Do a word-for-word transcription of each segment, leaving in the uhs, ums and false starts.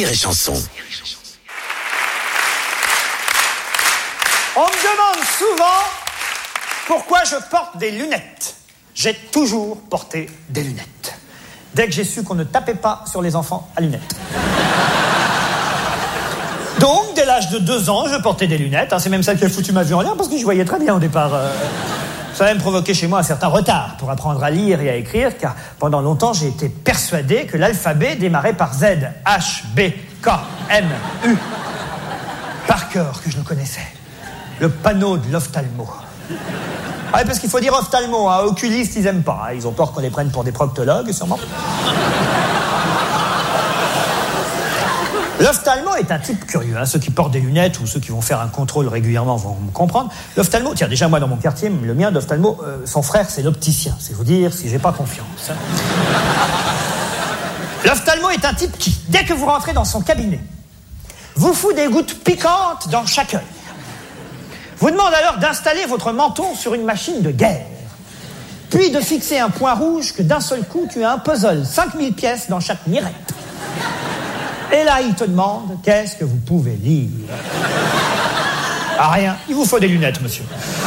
Rire et Chanson. On me demande souvent pourquoi je porte des lunettes. J'ai toujours porté des lunettes. Dès que j'ai su qu'on ne tapait pas sur les enfants à lunettes. Donc, dès l'âge de deux ans, je portais des lunettes. Hein, c'est même ça qui a foutu ma vue en l'air parce que je voyais très bien au départ. Euh... Ça a même provoqué chez moi un certain retard pour apprendre à lire et à écrire, car pendant longtemps, j'ai été persuadé que l'alphabet démarrait par Z. H, B, K, M, U. Par cœur que je le connaissais. Le panneau de l'ophtalmo. Ah, parce qu'il faut dire ophtalmo, hein. Oculistes, ils aiment pas. Hein. Ils ont peur qu'on les prenne pour des proctologues, sûrement. L'ophtalmo est un type curieux. Hein. Ceux qui portent des lunettes ou ceux qui vont faire un contrôle régulièrement vont me comprendre. L'ophtalmo, tiens, déjà moi dans mon quartier, le mien d'ophtalmo, euh, son frère c'est l'opticien. C'est vous dire si j'ai pas confiance. Hein. L'ophtalmo est un type qui, dès que vous rentrez dans son cabinet, vous fout des gouttes piquantes dans chaque œil. Vous demande alors d'installer votre menton sur une machine de guerre. Puis de fixer un point rouge que d'un seul coup tu as un puzzle, cinq mille pièces dans chaque mirette. Et là, il te demande, qu'est-ce que vous pouvez lire? Ah, rien. Il vous faut des lunettes, monsieur.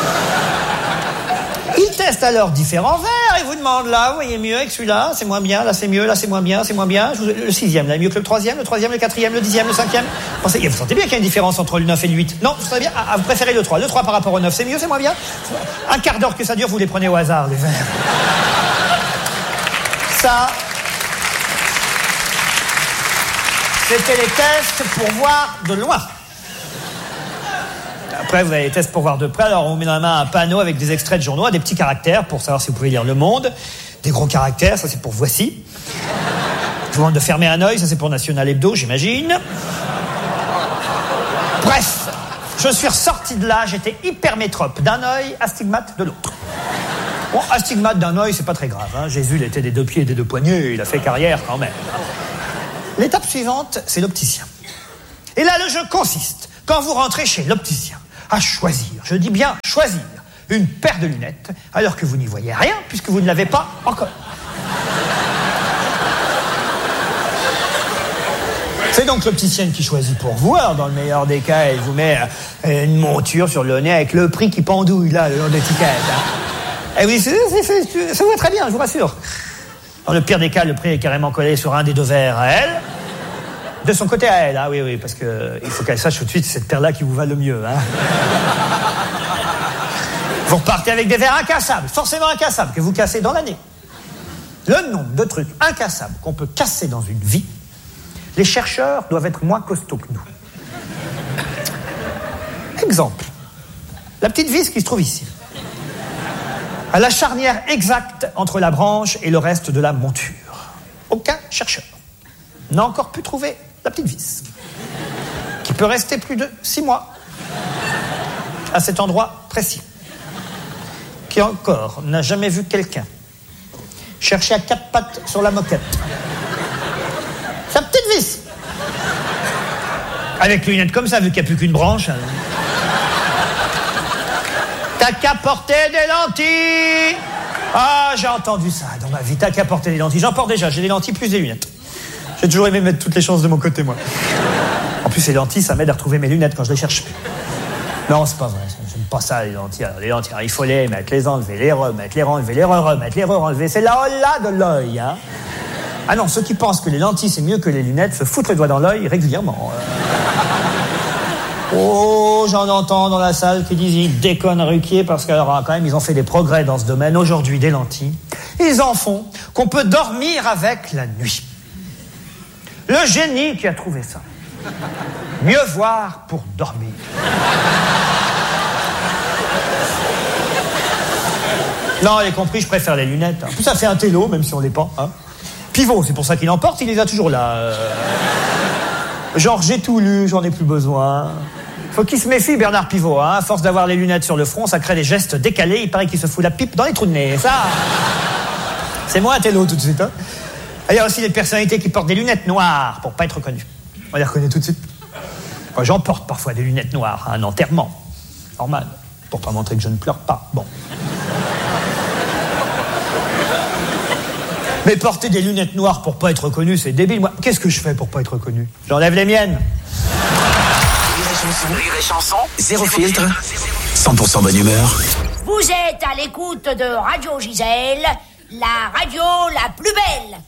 Il teste alors différents verres et vous demande, là, vous voyez mieux avec celui-là, c'est moins bien, là c'est mieux, là c'est moins bien, c'est moins bien. Je vous... Le sixième, là, mieux que le troisième, le troisième, le quatrième, le dixième, le cinquième. Pensez... Vous sentez bien qu'il y a une différence entre le neuf et le huit? Non, vous savez bien, ah, vous préférez le trois. Le trois par rapport au neuf, c'est mieux, c'est moins bien? Un quart d'heure que ça dure, vous les prenez au hasard, les verres. Ça... C'était les tests pour voir de loin. Après, vous avez les tests pour voir de près. Alors, on vous met dans la main un panneau avec des extraits de journaux, des petits caractères pour savoir si vous pouvez lire Le Monde. Des gros caractères, ça c'est pour Voici. Je vous demande de fermer un œil, ça c'est pour National Hebdo, j'imagine. Bref, je suis ressorti de là, j'étais hypermétrope d'un œil, astigmate de l'autre. Bon, astigmate d'un œil, c'est pas très grave. Hein. Jésus, il était des deux pieds et des deux poignets, il a fait carrière quand même. L'étape suivante, c'est l'opticien. Et là, le jeu consiste, quand vous rentrez chez l'opticien, à choisir, je dis bien choisir, une paire de lunettes, alors que vous n'y voyez rien, puisque vous ne l'avez pas encore. C'est donc l'opticienne qui choisit pour vous. Alors, dans le meilleur des cas, elle vous met euh, une monture sur le nez avec le prix qui pendouille, là, le long de l'étiquette. Hein. Et oui, c'est, c'est, c'est, ça va très bien, je vous rassure. Dans le pire des cas, le prix est carrément collé sur un des deux verres à elle. De son côté à elle, ah oui, oui, parce que il faut qu'elle sache tout de suite c'est cette paire-là qui vous va le mieux. Hein. Vous repartez avec des verres incassables, forcément incassables, que vous cassez dans l'année. Le nombre de trucs incassables qu'on peut casser dans une vie, les chercheurs doivent être moins costauds que nous. Exemple, la petite vis qui se trouve ici. À la charnière exacte entre la branche et le reste de la monture. Aucun chercheur n'a encore pu trouver la petite vis, qui peut rester plus de six mois à cet endroit précis, qui encore n'a jamais vu quelqu'un chercher à quatre pattes sur la moquette. Sa petite vis, avec les lunettes comme ça, vu qu'il n'y a plus qu'une branche. Hein. T'as qu'à porter des lentilles. Ah, j'ai entendu ça dans ma vie. T'as qu'à porter des lentilles. J'en porte déjà. J'ai des lentilles plus des lunettes. J'ai toujours aimé mettre toutes les chances de mon côté, moi. En plus, les lentilles, ça m'aide à retrouver mes lunettes quand je les cherche plus. Non, c'est pas vrai. J'aime pas ça, les lentilles. Alors, les lentilles, alors, il faut les mettre, les enlever, les remettre, les enlever, les remettre, les re-enlever. C'est là, là de l'œil, hein. Ah non, ceux qui pensent que les lentilles, c'est mieux que les lunettes, se foutent le doigt dans l'œil régulièrement. Oh, j'en entends dans la salle qui disent ils déconnent Ruquier parce qu'alors quand même ils ont fait des progrès dans ce domaine aujourd'hui des lentilles. Ils en font qu'on peut dormir avec la nuit. Le génie qui a trouvé ça. Mieux voir pour dormir. Non, j'ai compris, je préfère les lunettes. En plus, ça fait un télo, même si on l'est pas. Hein. Pivot, c'est pour ça qu'il en porte, il les a toujours là. Euh... Genre, j'ai tout lu, j'en ai plus besoin. Faut qu'il se méfie, Bernard Pivot. Hein. À force d'avoir les lunettes sur le front, ça crée des gestes décalés. Il paraît qu'il se fout la pipe dans les trous de nez. Ça, c'est moi un télo tout de suite. Hein. Il y a aussi des personnalités qui portent des lunettes noires pour pas être reconnues. On les reconnaît tout de suite. Moi, j'en porte parfois des lunettes noires à un enterrement. Normal. Pour pas montrer que je ne pleure pas. Bon. Mais porter des lunettes noires pour pas être reconnu, c'est débile. Moi, qu'est-ce que je fais pour pas être reconnu? J'enlève les miennes. Rire et chanson, zéro filtre, cent pour cent bonne humeur. Vous êtes à l'écoute de Radio Gisèle, la radio la plus belle.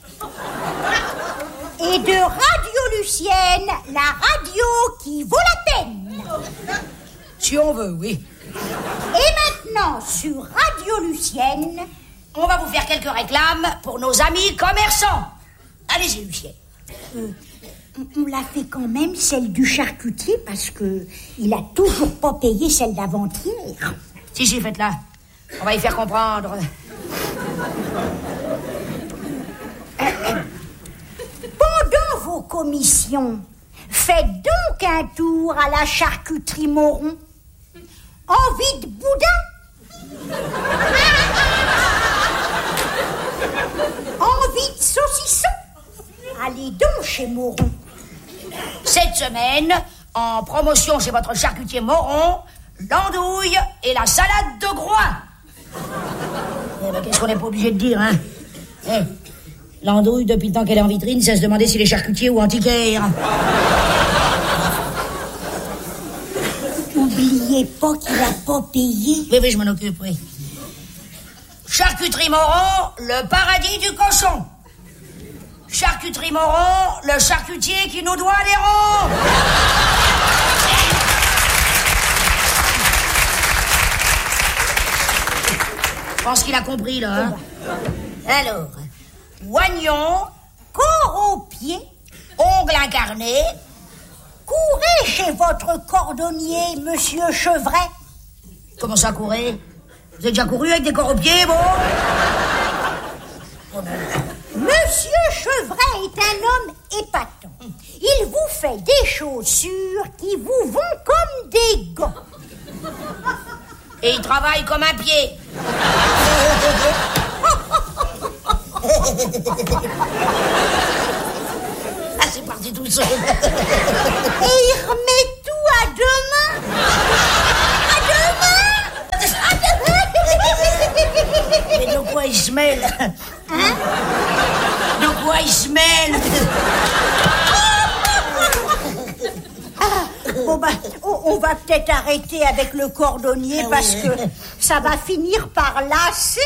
Et de Radio Lucienne, la radio qui vaut la peine. Si on veut, oui. Et maintenant, sur Radio Lucienne, on va vous faire quelques réclames pour nos amis commerçants. Allez-y, Lucienne. Euh, on l'a fait quand même, celle du charcutier, parce que il a toujours pas payé celle d'avant-hier. Si, si, faites-la. On va y faire comprendre. Pendant vos commissions, faites donc un tour à la charcuterie Moron. Envie de boudin? Envie de saucisson? Allez donc chez Moron. Cette semaine, en promotion chez votre charcutier Moron, l'andouille et la salade de groin. Eh ben, qu'est-ce qu'on n'est pas obligé de dire, hein? Eh, l'andouille, depuis le temps qu'elle est en vitrine, ça se demander s'il est charcutier ou antiquaire. N'oubliez pas qu'il n'a pas payé. Oui, oui, je m'en occupe, oui. Charcuterie Moron, le paradis du cochon. Charcuterie Moron, le charcutier qui nous doit les ronds. Je pense qu'il a compris, là. Hein? Alors, oignon, corps aux pieds, ongles incarnés. Courez chez votre cordonnier, monsieur Chevret. Comment ça, courir? Vous avez déjà couru avec des corps aux pieds, bon? Monsieur Chevret est un homme épatant. Il vous fait des chaussures qui vous vont comme des gants. Et il travaille comme un pied. Ah, c'est parti tout seul. Et il remet tout à deux mains. À deux mains. À deux mains. Mais de quoi il se mêle? Hein? De quoi il se mêle? Bon bah, on, on va peut-être arrêter avec le cordonnier, ah, parce oui. que ça va finir par lasser.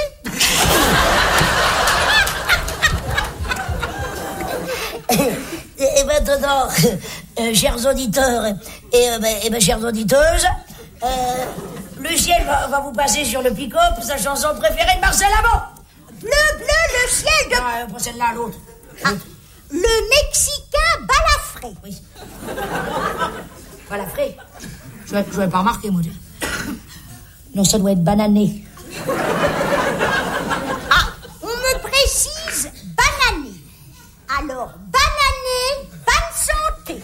Et, et maintenant, euh, chers auditeurs et, euh, et ben, chères auditeuses, euh, Lucienne va, va vous passer sur le pick-up sa chanson préférée de Marcel Amont. Bleu, bleu, le ciel de... Ah, pas celle-là, l'autre. Ah, le Mexicain balafré. Oui. Balafré. Je n'avais pas remarqué, moi. Non, ça doit être banané. Ah, on me précise banané. Alors, banané, bonne santé.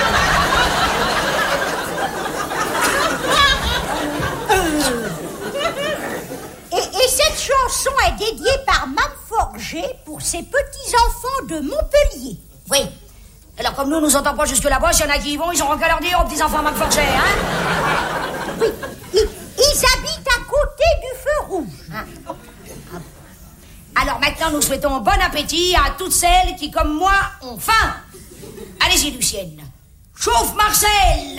et, et cette chanson est dédiée par Mme Forger pour ses petits-enfants de Montpellier. Oui. Alors, comme nous, nous entendons pas jusque là-bas, s'il y en a qui y vont, ils auront qu'à leur dire aux petits-enfants Mme Forger, hein? Oui, ils, ils habitent à côté du feu rouge. Hein? Alors maintenant, nous souhaitons bon appétit à toutes celles qui, comme moi, ont faim. Allez-y, Lucienne. Chauffe Marcel.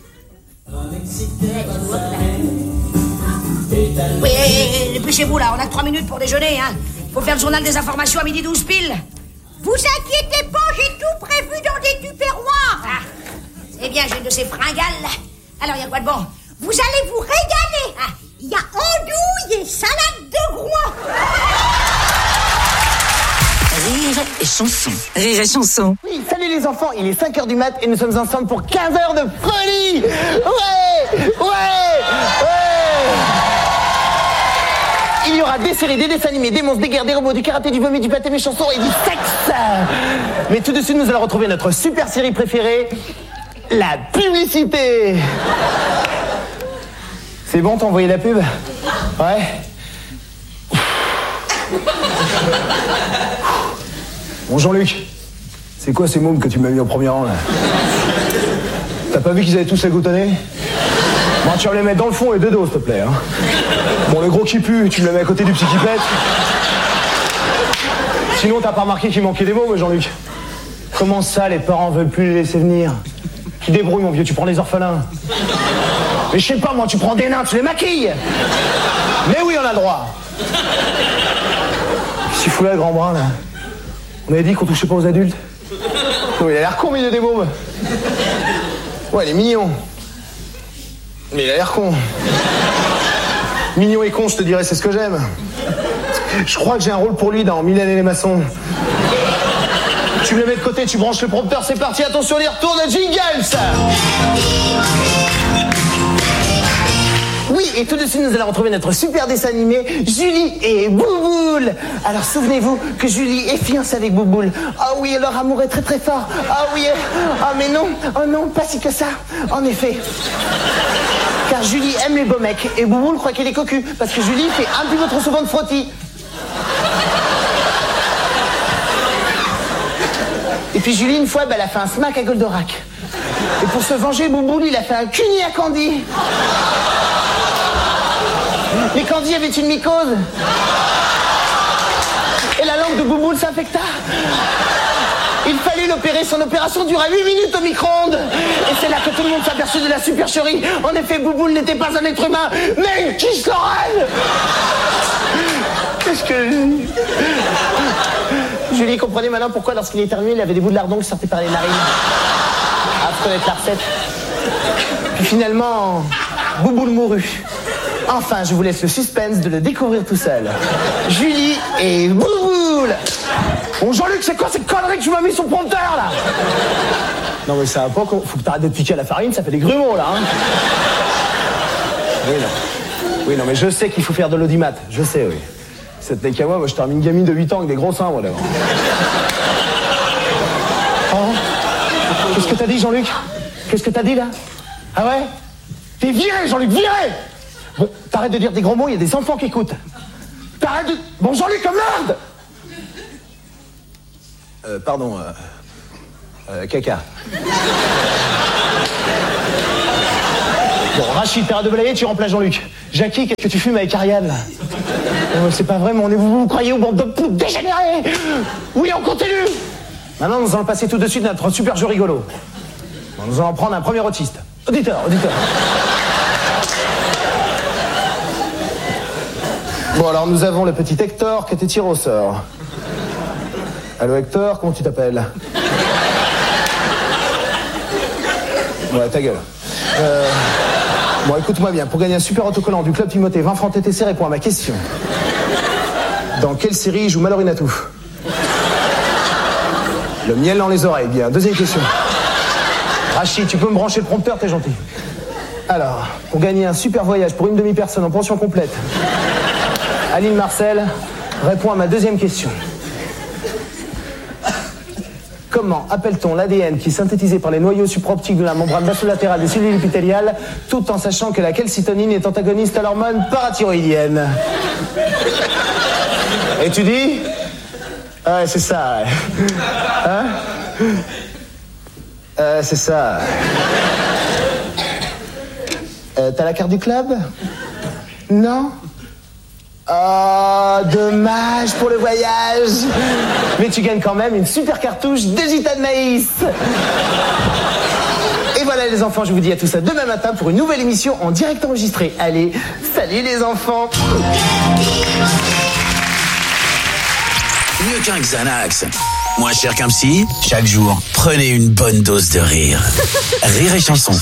Oui, dépêchez-vous là, on a que trois minutes pour déjeuner, hein. Faut faire le journal des informations à midi douze pile. Vous inquiétez pas, j'ai tout prévu dans des tupperwares. Ah, c'est bien, j'ai une de ces fringales. Alors, il y a quoi de bon? Vous allez vous régaler. Ah, il y a andouille et salade de groin. Rire et chanson. Rire et chanson. Oui, salut les enfants, il est cinq heures du mat et nous sommes ensemble pour quinze heures de folie. Ouais, ouais, ouais. Il y aura des séries, des dessins animés, des monstres, des guerres, des robots, du karaté, du vomi, du pâté, mes chansons et du sexe. Mais tout de suite, nous allons retrouver notre super série préférée, la publicité. C'est bon, t'as envoyé la pub? Ouais. Bon, Jean-Luc, c'est quoi ces mômes que tu m'as mis au premier rang, là? T'as pas vu qu'ils avaient tous les goutonnés? Bon, tu vas me les mettre dans le fond et deux dos, s'il te plaît, hein. Bon, le gros qui pue, tu me le mets à côté du petit qui pète. Sinon, t'as pas remarqué qu'il manquait des mots, Jean-Luc? Comment ça, les parents veulent plus les laisser venir? Tu débrouilles, mon vieux, tu prends les orphelins. Mais je sais pas, moi, tu prends des nains, tu les maquilles. Mais oui, on a le droit. Qu'est-ce qu'il fout là, le grand bras, là? On avait dit qu'on touchait pas aux adultes. Oh, il a l'air con, mais il a des mômes. Ouais, il est mignon. Mais il a l'air con. Mignon et con, je te dirais, c'est ce que j'aime. Je crois que j'ai un rôle pour lui dans Mylène et les maçons. Tu me le mets de côté, tu branches le prompteur, c'est parti, attention, on y retourne, jingles. Oui, et tout de suite, nous allons retrouver notre super dessin animé, Julie et Bouboule. Alors, souvenez-vous que Julie est fiancée avec Bouboule. Ah oui, leur amour est très très fort. Ah oui, ah mais non, oh non, pas si que ça, en effet. Car Julie aime les beaux mecs, et Bouboule croit qu'elle est cocu, parce que Julie fait un petit peu trop souvent de frottis. Et puis Julie, une fois, bah, elle a fait un smack à Goldorak. Et pour se venger, Bouboule, il a fait un cuni à Candy. Mais Candy avait une mycose. Et la langue de Bouboule s'infecta. Il fallait l'opérer. Son opération dura huit minutes au micro-ondes. Et c'est là que tout le monde s'aperçut de la supercherie. En effet, Bouboule n'était pas un être humain, mais une quiche Lorraine. Qu'est-ce que... Julie comprenait maintenant pourquoi, lorsqu'il éternuait, il avait des bouts de lardon qui sortaient par les narines. À connaître la recette. Puis finalement, Bouboule mourut. Enfin, je vous laisse le suspense de le découvrir tout seul. Julie et Bouboule. Bon, Jean-Luc, c'est quoi cette connerie que tu m'as mis sur le prompteur, là? Non, mais ça va pas, faut que t'arrêtes de piquer à la farine, ça fait des grumeaux, là, hein. Oui, non. Oui, non, mais je sais qu'il faut faire de l'audimat. Je sais, oui. Cette n'est qu'à moi, moi, je termine une gamine de huit ans avec des gros seins, moi, d'abord. Oh. Qu'est-ce que t'as dit, Jean-Luc? Qu'est-ce que t'as dit, là? Ah ouais? T'es viré, Jean-Luc, viré! Bon, t'arrêtes de dire des gros mots, il y a des enfants qui écoutent. T'arrêtes de... Bon, Jean-Luc, comme merde! Euh, pardon, euh... Euh, caca. Bon, Rachid, t'arrêtes de balayer, tu remplaces Jean-Luc. Jackie, qu'est-ce que tu fumes avec Ariane, là? Oh, c'est pas vrai, mon... vous vous croyez au bande de poux dégénérés? Oui, on continue! Maintenant, nous allons passer tout de suite à notre super jeu rigolo. Bon, nous allons prendre un premier autiste. Auditeur, auditeur. Bon, alors nous avons le petit Hector qui était tiré au sort. Allô Hector, comment tu t'appelles? Ouais, ta gueule. Euh... Bon, écoute-moi bien, pour gagner un super autocollant du Club Timothée, vingt francs T T C, réponds à ma question. Dans quelle série joue Mallory Natou? Le miel dans les oreilles, bien. Deuxième question. Rachid, tu peux me brancher le prompteur, t'es gentil. Alors, pour gagner un super voyage pour une demi-personne en pension complète, Aline Marcel, réponds à ma deuxième question. Comment appelle-t-on l'A D N qui est synthétisé par les noyaux supraoptiques de la membrane basolatérale des cellules épithéliales, tout en sachant que la calcitonine est antagoniste à l'hormone parathyroïdienne? Et tu dis? Ah ouais, c'est ça, ouais. Hein? Euh, c'est ça. Euh, t'as la carte du club? Non? Oh, dommage pour le voyage. Mais tu gagnes quand même une super cartouche de gita de maïs. Et voilà les enfants, je vous dis à tout ça demain matin pour une nouvelle émission en direct enregistrée. Allez, salut les enfants. Mieux qu'un Xanax. Moins cher qu'un psy, chaque jour, prenez une bonne dose de rire. Rire et chanson.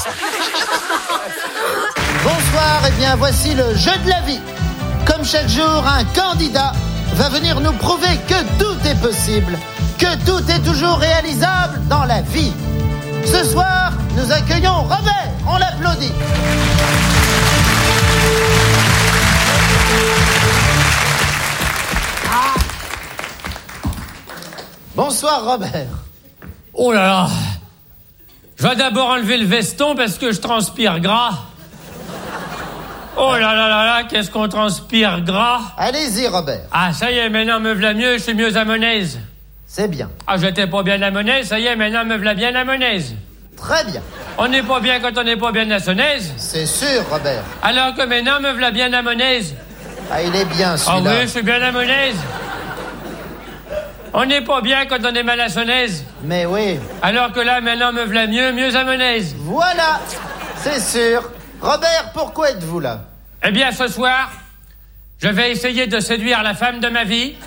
Bonsoir, et bien voici le jeu de la vie. Comme chaque jour, un candidat va venir nous prouver que tout est possible, que tout est toujours réalisable dans la vie. Ce soir, nous accueillons Robert, on l'applaudit. Ah. Bonsoir Robert. Oh là là. Je vais d'abord enlever le veston parce que je transpire gras. Oh là là là là, qu'est-ce qu'on transpire gras. Allez-y Robert. Ah ça y est, maintenant me v'là mieux, je suis mieux à Monaise. C'est bien. Ah j'étais pas bien à Monaise, ça y est, maintenant me v'là bien à Monaise. Très bien. On n'est pas bien quand on n'est pas bien à Sonaise. C'est sûr Robert. Alors que maintenant me v'là bien à Monaise. Ah il est bien Ah celui-là. oui, je suis bien à Monaise. On n'est pas bien quand on est mal à son aise. Mais oui. Alors que là, maintenant, me v'là mieux, mieux à mon aise. Voilà, c'est sûr. Robert, pourquoi êtes-vous là? Eh bien, ce soir, je vais essayer de séduire la femme de ma vie.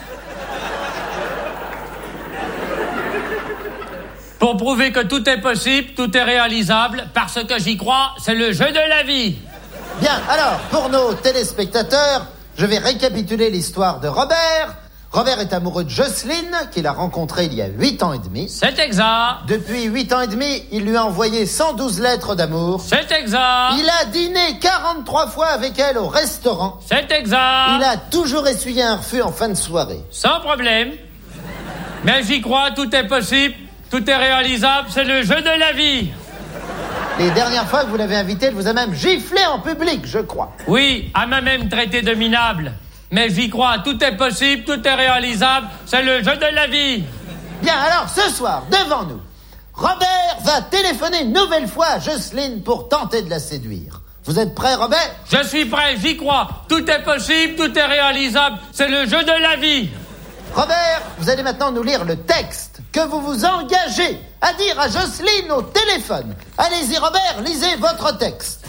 Pour prouver que tout est possible, tout est réalisable, parce que j'y crois, c'est le jeu de la vie. Bien, alors, pour nos téléspectateurs, je vais récapituler l'histoire de Robert. Robert est amoureux de Jocelyne, qu'il a rencontrée il y a huit ans et demi. C'est exact. Depuis huit ans et demi, il lui a envoyé cent douze lettres d'amour. C'est exact. Il a dîné quarante-trois fois avec elle au restaurant. C'est exact. Il a toujours essuyé un refus en fin de soirée. Sans problème. Mais j'y crois, tout est possible, tout est réalisable, c'est le jeu de la vie. Les dernières fois que vous l'avez invité, elle vous a même giflé en public, je crois. Oui, elle m'a même traité de minable. Mais j'y crois, tout est possible, tout est réalisable, c'est le jeu de la vie. Bien, alors, ce soir, devant nous, Robert va téléphoner une nouvelle fois à Jocelyne pour tenter de la séduire. Vous êtes prêt, Robert? Je suis prêt, j'y crois, tout est possible, tout est réalisable, c'est le jeu de la vie. Robert, vous allez maintenant nous lire le texte que vous vous engagez à dire à Jocelyne au téléphone. Allez-y, Robert, lisez votre texte.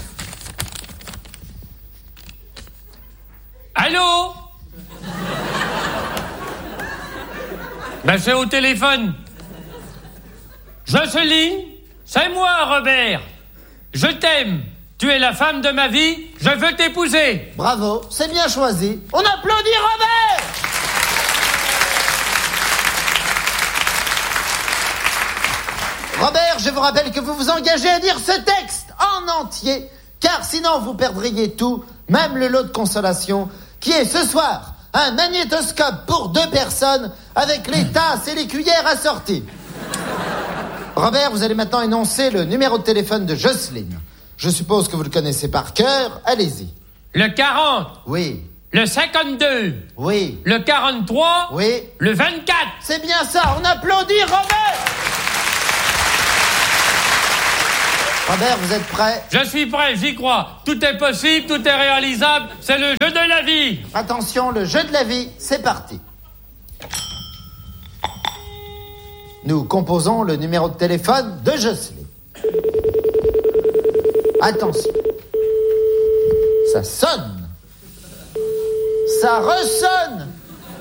Allô? Ben, c'est au téléphone. Jocelyne, c'est moi, Robert. Je t'aime. Tu es la femme de ma vie. Je veux t'épouser. Bravo, c'est bien choisi. On applaudit Robert! Robert, je vous rappelle que vous vous engagez à dire ce texte en entier, car sinon vous perdriez tout, même le lot de consolation, qui est ce soir un magnétoscope pour deux personnes avec les tasses et les cuillères assorties. Robert, vous allez maintenant énoncer le numéro de téléphone de Jocelyne. Je suppose que vous le connaissez par cœur. Allez-y. Le quarante. Oui. Le cinquante-deux. Oui. Le quarante-trois. Oui. Le vingt-quatre. C'est bien ça, on applaudit Robert! Robert, vous êtes prêt? Je suis prêt, j'y crois. Tout est possible, tout est réalisable, c'est le jeu de la vie. Attention, le jeu de la vie, c'est parti. Nous composons le numéro de téléphone de Jocelyne. Attention. Ça sonne. Ça ressonne.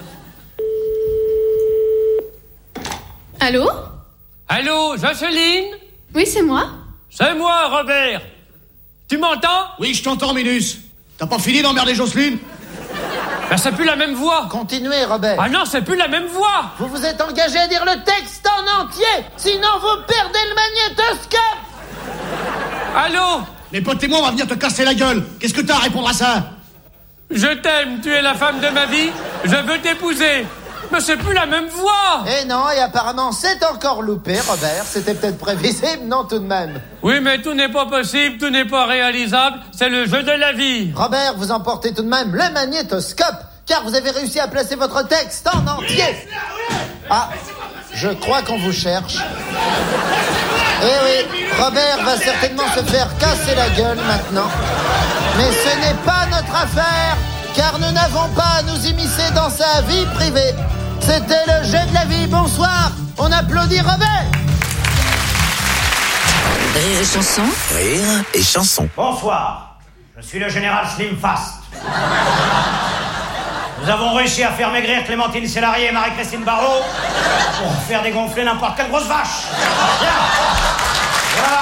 Allô? Allô, Jocelyne? Oui, c'est moi. C'est moi, Robert. Tu m'entends? Oui, je t'entends, Minus. T'as pas fini d'emmerder Jocelyne? Ben, c'est plus la même voix. Continuez, Robert. Ah non, c'est plus la même voix. Vous vous êtes engagé à dire le texte en entier, sinon vous perdez le magnétoscope. Allô? Les potes témoins, on va venir te casser la gueule. Qu'est-ce que t'as à répondre à ça? Je t'aime, tu es la femme de ma vie, je veux t'épouser. Mais c'est plus la même voix. Eh non, et apparemment c'est encore loupé, Robert. C'était peut-être prévisible, non tout de même. Oui, mais tout n'est pas possible, tout n'est pas réalisable, c'est le jeu de la vie. Robert, vous emportez tout de même le magnétoscope, car vous avez réussi à placer votre texte en entier. Ah, je crois qu'on vous cherche. Eh oui, Robert va certainement se faire casser la gueule maintenant. Mais ce n'est pas notre affaire, car nous n'avons pas à nous immiscer dans sa vie privée. C'était le jeu de la vie, bonsoir. On applaudit Robert. Rire et chanson. Rire et chanson. Bonsoir, je suis le général Slim Fast. Nous avons réussi à faire maigrir Clémentine Célarié et Marie-Christine Barrault pour faire dégonfler n'importe quelle grosse vache. Bien. Voilà.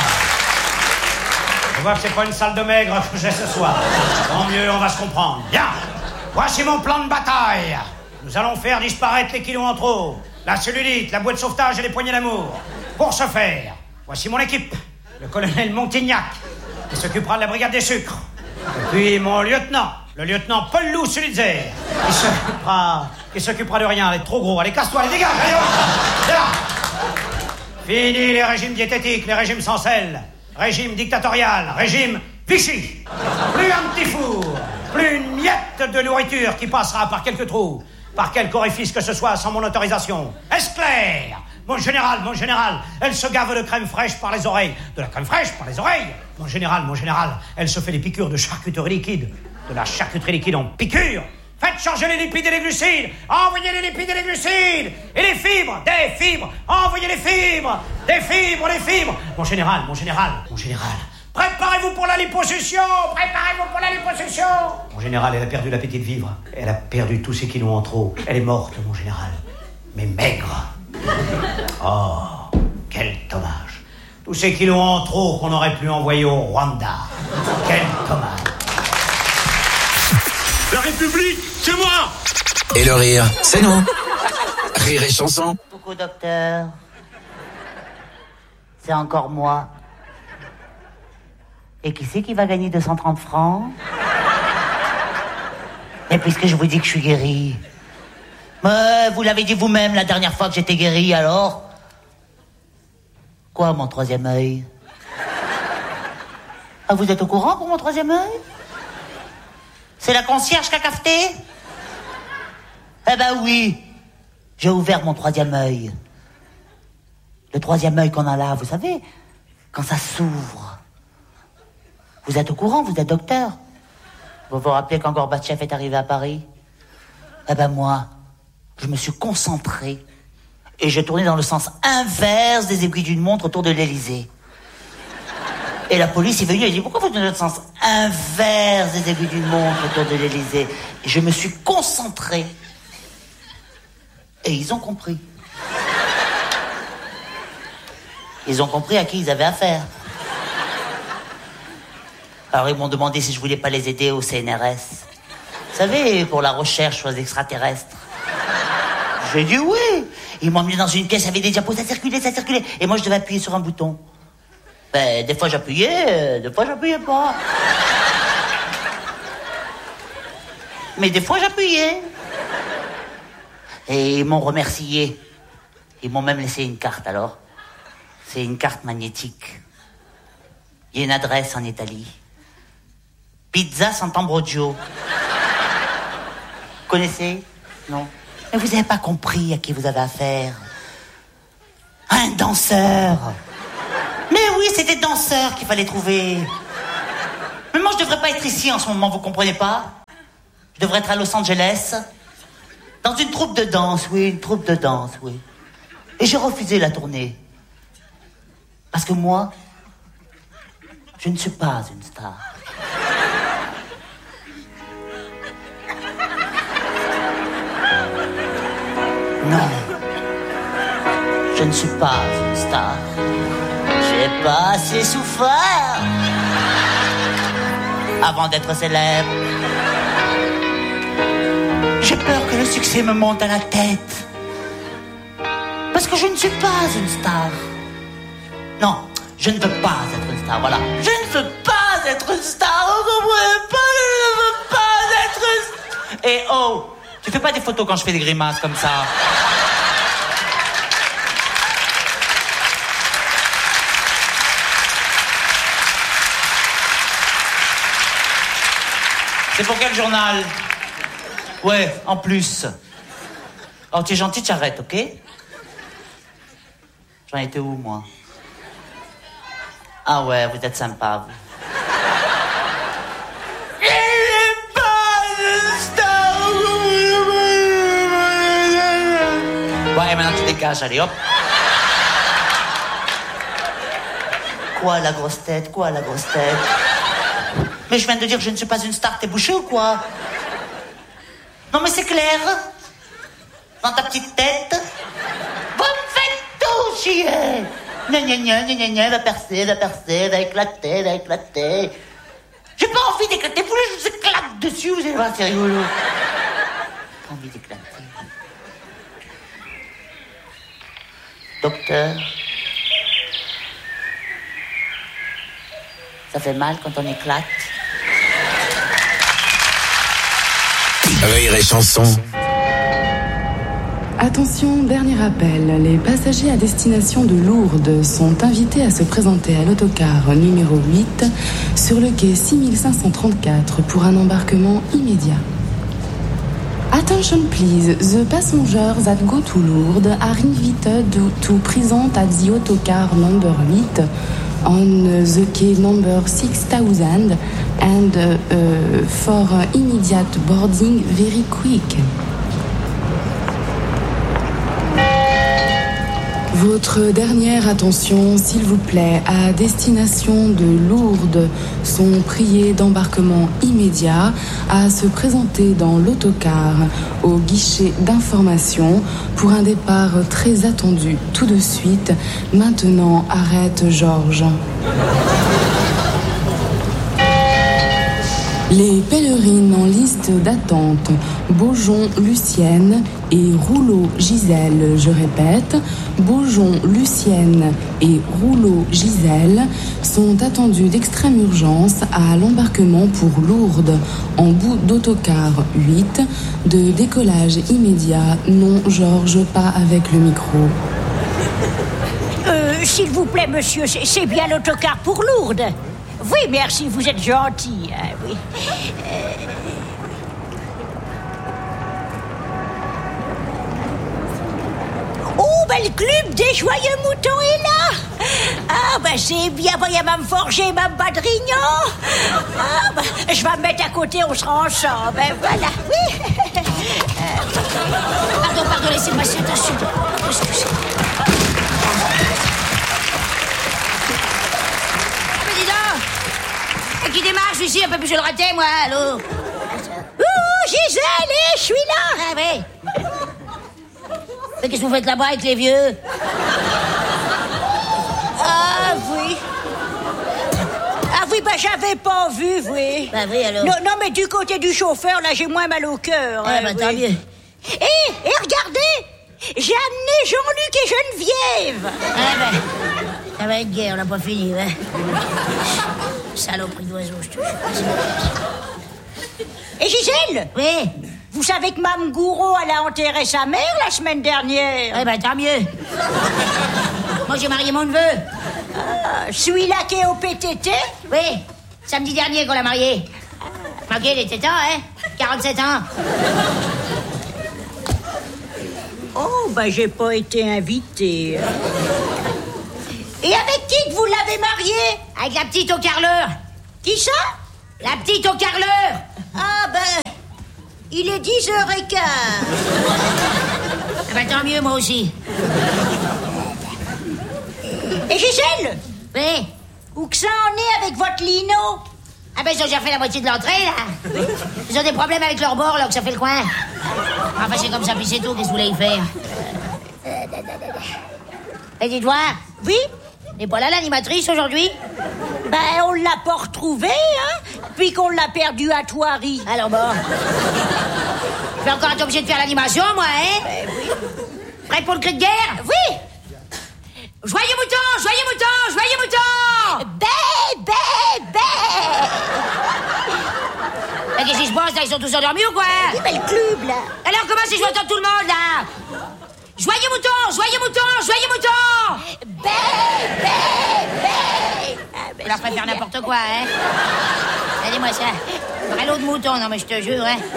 Je vois que c'est pas une salle de maigre que j'ai ce soir. Tant mieux, on va se comprendre. Bien. Voici mon plan de bataille. Nous allons faire disparaître les kilos en trop, la cellulite, la boîte de sauvetage et les poignées d'amour. Pour ce faire, voici mon équipe. Le colonel Montignac, qui s'occupera de la brigade des sucres. Et puis mon lieutenant, le lieutenant Paul-Loup Sulitzer, qui s'occupera, qui s'occupera de rien. Elle est trop gros. Allez, casse-toi, allez, dégage, allez, hop. Là. Fini les régimes diététiques, les régimes sans sel, régime dictatorial, régime Vichy. Plus un petit four, plus une miette de nourriture qui passera par quelques trous, par quelque orifice que ce soit sans mon autorisation. Est-ce clair? Mon général, mon général, elle se gave de crème fraîche par les oreilles. De la crème fraîche par les oreilles. Mon général, mon général, elle se fait des piqûres de charcuterie liquide. De la charcuterie liquide en piqûre. Fait Faites changer les lipides et les glucides. Envoyez les lipides et les glucides. Et les fibres, des fibres. Envoyez les fibres, des fibres, des fibres. Mon général, mon général, mon général. Préparez-vous pour la liposuction. Préparez-vous pour la liposuction. Mon général, elle a perdu l'appétit de vivre. Elle a perdu tous ses kilos en trop. Elle est morte, mon général. Mais maigre. Oh, quel dommage. Tous ces kilos en trop qu'on aurait pu envoyer au Rwanda. Quel dommage. La République, c'est moi! Et le rire, c'est nous. Rire et chanson. Coucou, docteur. C'est encore moi. Et qui c'est qui va gagner deux cent trente francs? Et puisque je vous dis que je suis guéri. Mais vous l'avez dit vous-même la dernière fois que j'étais guéri, alors? Quoi, mon troisième œil? Ah, vous êtes au courant pour mon troisième œil? C'est la concierge qui a cafeté? Eh ben oui, j'ai ouvert mon troisième œil. Le troisième œil qu'on a là, vous savez, quand ça s'ouvre. Vous êtes au courant, vous êtes docteur. Vous vous rappelez quand Gorbatchev est arrivé à Paris? Eh ben moi, je me suis concentré et j'ai tourné dans le sens inverse des aiguilles d'une montre autour de l'Élysée. Et la police est venue et dit, pourquoi vous tournez dans le sens inverse des aiguilles d'une montre autour de l'Élysée? Et je me suis concentré. Et ils ont compris. Ils ont compris à qui ils avaient affaire. Alors ils m'ont demandé si je voulais pas les aider au C N R S. Vous savez, pour la recherche sur les extraterrestres. J'ai dit oui. Ils m'ont emmené dans une pièce avec des diapos, ça circulait, ça circulait. Et moi je devais appuyer sur un bouton. Ben, des fois j'appuyais, des fois j'appuyais pas. Mais des fois j'appuyais. Et ils m'ont remercié. Ils m'ont même laissé une carte alors. C'est une carte magnétique. Il y a une adresse en Italie. Pizza Sant'Ambrogio. Vous connaissez? Non. Mais vous n'avez pas compris à qui vous avez affaire. Un danseur. Mais oui, c'est des danseurs qu'il fallait trouver. Mais moi, je devrais pas être ici en ce moment, vous comprenez pas? Je devrais être à Los Angeles. Dans une troupe de danse, oui, une troupe de danse, oui. Et j'ai refusé la tournée. Parce que moi, je ne suis pas une star. Non. Je ne suis pas une star. J'ai pas assez souffert avant d'être célèbre. J'ai peur que le succès me monte à la tête. Parce que je ne suis pas une star. Non, je ne veux pas être une star, voilà. Je ne veux pas être une star, vous comprenez pas, je ne veux pas être une star. Et oh, tu fais pas des photos quand je fais des grimaces comme ça. C'est pour quel journal? Ouais, en plus. Oh, tu es gentil, tu arrêtes, ok? J'en étais où, moi? Ah ouais, vous êtes sympa, vous. Il est pas une star. Ouais, maintenant tu dégages, allez, hop. Quoi, la grosse tête? Quoi, la grosse tête? Mais je viens de dire que je ne suis pas une star, t'es bouché ou quoi? Non mais c'est clair. Dans ta petite tête. Vous me faites tout chier. Gna gna gna gna gna gna, va percer, va percer, va éclater, va éclater. J'ai pas envie d'éclater, vous voulez que je vous éclate dessus, vous allez voir, c'est rigolo. J'ai pas envie d'éclater. Docteur. Ça fait mal quand on éclate. Rire et chanson. Attention, dernier appel. Les passagers à destination de Lourdes sont invités à se présenter à l'autocar numéro huit sur le quai six mille cinq cent trente-quatre pour un embarquement immédiat. Attention please, the passengers that go to Lourdes are invited to present at the autocar number eight on the quay number six thousand and uh, for immediate boarding very quick. Votre dernière attention, s'il vous plaît, à destination de Lourdes, sont priés d'embarquement immédiat à se présenter dans l'autocar au guichet d'information pour un départ très attendu tout de suite. Maintenant, arrête Georges. Les pèlerines en liste d'attente, Beaujon Lucienne et Rouleau Gisèle, je répète, Beaujon Lucienne et Rouleau Gisèle sont attendues d'extrême urgence à l'embarquement pour Lourdes en bout d'autocar huit, de décollage immédiat, non Georges, pas avec le micro. Euh, s'il vous plaît, monsieur, c'est, c'est bien l'autocar pour Lourdes? Oui, merci, vous êtes gentil. Hein, oui. Euh... Oh, ben le club des joyeux moutons est là. Ah, ben c'est bien, ben, il y a Mme Forger, Mme Badrignon. Ah, ben, je vais me mettre à côté, on sera ensemble. Ben voilà, oui. Euh... Pardon, pardon, laissez-moi cette insulte. Qu'est-ce que c'est? Qui démarche ici, un peu plus je le raté, moi, allô? Ouh, Gisèle, je suis là! Ah, oui. Mais qu'est-ce que vous faites là-bas avec les vieux? Ah, oui. Ah, oui, bah, j'avais pas vu, oui. Bah, oui, alors? Non, non, mais du côté du chauffeur, là, j'ai moins mal au cœur. Ah, hein, bah, oui. tant mieux. Hé, et regardez! J'ai amené Jean-Luc et Geneviève! Ah, ben, ça va être guerre, on n'a pas fini, hein? Saloperie d'oiseau, je te jure. Et Gisèle? Oui? Vous savez que Mme Gouraud, elle a enterré sa mère la semaine dernière? Eh ben, tant mieux. Moi, j'ai marié mon neveu. Ah, celui-là qui est au P T T? Oui, samedi dernier qu'on l'a marié. Ok, il était temps, hein? quarante-sept ans. Oh, ben, j'ai pas été invitée. Et avec qui que vous l'avez marié? Avec la petite au carreleur. Qui ça? La petite au carreleur. Ah, ben, il est dix heures quinze. Ah ben, tant mieux, moi aussi. Et Gisèle? Oui? Où que ça en est avec votre lino? Ah ben, ils ont déjà fait la moitié de l'entrée, là. Ils ont des problèmes avec leur bord, là, que ça fait le coin. Enfin, c'est comme ça, puis c'est tout. Qu'est-ce que vous voulez y faire? Et dites voir. Oui? Et voilà l'animatrice aujourd'hui? Ben, on l'a pas retrouvée, hein? Puis qu'on l'a perdue à Thoiry. Alors bon. Je vais encore être obligé de faire l'animation, moi, hein? Ben oui. Prêt pour le cri de guerre? Oui! Joyeux mouton! Joyeux mouton! Joyeux mouton! Bé, bé, bé! Mais qu'est-ce qui se passe, là? Ils sont tous endormis ou quoi? Oui, mais le club, là. Alors, comment si je vais entendre tout le monde, là? Joyeux mouton! Joyeux mouton! Joyeux mouton! Bé, bé, bé! Ah, ben, vous leur faites faire n'importe quoi, hein? Regardez-moi ça. Vrai lot de moutons, non, mais je te jure, hein?